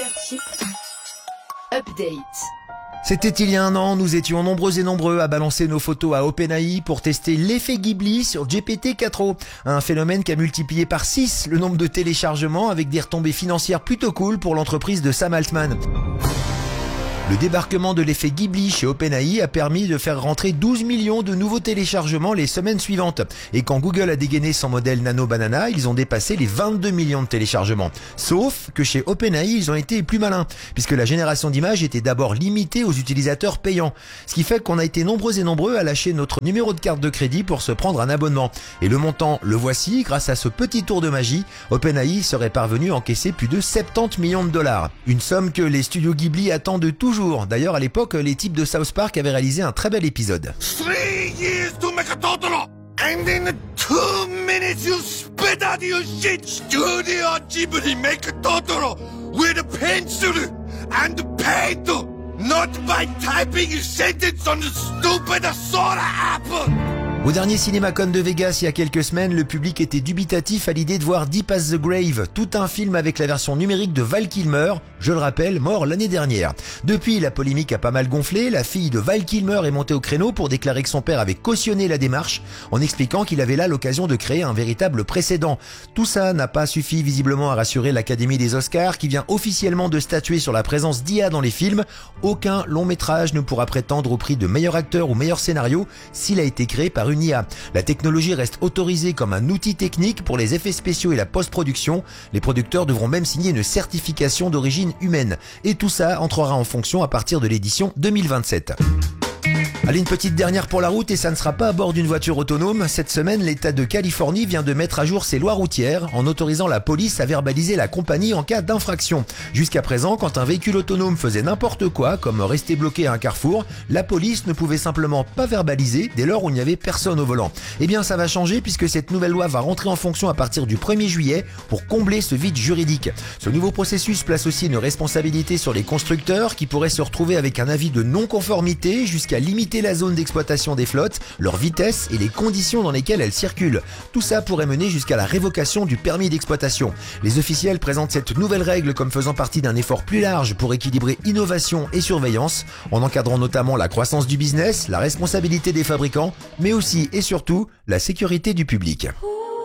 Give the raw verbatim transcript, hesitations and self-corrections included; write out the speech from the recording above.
Superchip Update. C'était il y a un an, nous étions nombreux et nombreux à balancer nos photos à OpenAI pour tester l'effet Ghibli sur G P T quatre o. Un phénomène qui a multiplié par six le nombre de téléchargements avec des retombées financières plutôt cool pour l'entreprise de Sam Altman. Le débarquement de l'effet Ghibli chez OpenAI a permis de faire rentrer douze millions de nouveaux téléchargements les semaines suivantes. Et quand Google a dégainé son modèle Nano Banana, ils ont dépassé les vingt-deux millions de téléchargements. Sauf que chez OpenAI, ils ont été plus malins, puisque la génération d'images était d'abord limitée aux utilisateurs payants. Ce qui fait qu'on a été nombreux et nombreux à lâcher notre numéro de carte de crédit pour se prendre un abonnement. Et le montant, le voici, grâce à ce petit tour de magie, OpenAI serait parvenu à encaisser plus de soixante-dix millions de dollars. Une somme que les studios Ghibli attendent toujours. D'ailleurs, à l'époque, les types de South Park avaient réalisé un très bel épisode. Three years to make a Totoro, and in two minutes you spit out your shit. Studio Ghibli make a Totoro with a pencil and paint, not by typing a sentence on the stupid Sora app. Au dernier CinemaCon de Vegas il y a quelques semaines, le public était dubitatif à l'idée de voir Deep as the Grave, tout un film avec la version numérique de Val Kilmer, je le rappelle, mort l'année dernière. Depuis, la polémique a pas mal gonflé, la fille de Val Kilmer est montée au créneau pour déclarer que son père avait cautionné la démarche, en expliquant qu'il avait là l'occasion de créer un véritable précédent. Tout ça n'a pas suffi visiblement à rassurer l'Académie des Oscars, qui vient officiellement de statuer sur la présence d'I A dans les films. Aucun long métrage ne pourra prétendre au prix de meilleur acteur ou meilleur scénario s'il a été créé par une I A. La technologie reste autorisée comme un outil technique pour les effets spéciaux et la post-production. Les producteurs devront même signer une certification d'origine humaine. Et tout ça entrera en fonction à partir de l'édition deux mille vingt-sept. Allez, une petite dernière pour la route et ça ne sera pas à bord d'une voiture autonome. Cette semaine, l'État de Californie vient de mettre à jour ses lois routières en autorisant la police à verbaliser la compagnie en cas d'infraction. Jusqu'à présent, quand un véhicule autonome faisait n'importe quoi, comme rester bloqué à un carrefour, la police ne pouvait simplement pas verbaliser dès lors où il n'y avait personne au volant. Eh bien, ça va changer puisque cette nouvelle loi va rentrer en fonction à partir du premier juillet pour combler ce vide juridique. Ce nouveau processus place aussi une responsabilité sur les constructeurs qui pourraient se retrouver avec un avis de non-conformité jusqu'à limiter la zone d'exploitation des flottes, leur vitesse et les conditions dans lesquelles elles circulent. Tout ça pourrait mener jusqu'à la révocation du permis d'exploitation. Les officiels présentent cette nouvelle règle comme faisant partie d'un effort plus large pour équilibrer innovation et surveillance, en encadrant notamment la croissance du business, la responsabilité des fabricants, mais aussi et surtout la sécurité du public.